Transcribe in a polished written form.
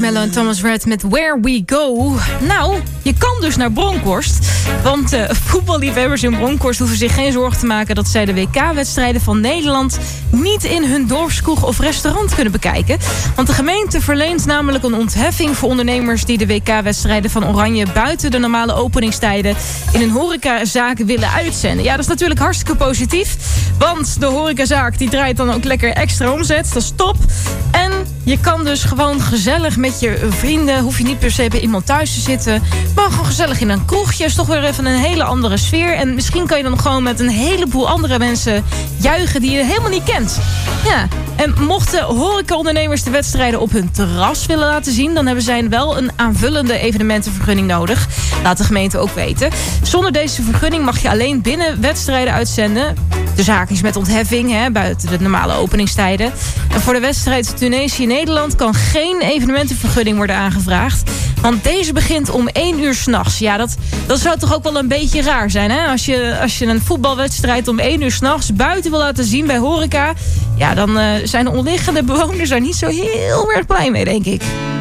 Marshmello en Thomas Red met Where We Go. Nou, je kan dus naar Bronkhorst. Want voetballiefhebbers in Bronkhorst hoeven zich geen zorgen te maken dat zij de WK-wedstrijden van Nederland niet in hun dorpskroeg of restaurant kunnen bekijken. Want de gemeente verleent namelijk een ontheffing voor ondernemers die de WK-wedstrijden van Oranje buiten de normale openingstijden in een horecazaak willen uitzenden. Ja, dat is natuurlijk hartstikke positief. Want de horecazaak die draait dan ook lekker extra omzet. Dat is top. En je kan dus gewoon gezellig met je vrienden, hoef je niet per se bij iemand thuis te zitten, maar gewoon gezellig in een kroegje. Is toch weer even een hele andere sfeer. En misschien kan je dan gewoon met een heleboel andere mensen juichen die je helemaal niet kent. Ja, en mochten horecaondernemers de wedstrijden op hun terras willen laten zien, dan hebben zij wel een aanvullende evenementenvergunning nodig. Laat de gemeente ook weten. Zonder deze vergunning mag je alleen binnen wedstrijden uitzenden. De zaak is met ontheffing, buiten de normale openingstijden. En voor de wedstrijd Tunesië-Nederland kan geen evenementenvergunning worden aangevraagd. Want deze begint om 1 uur 's nachts. Ja, dat zou toch ook wel een beetje raar zijn, hè? Als je een voetbalwedstrijd om 1 uur 's nachts buiten wil laten zien bij horeca, ja, dan zijn de omliggende bewoners daar niet zo heel erg blij mee, denk ik.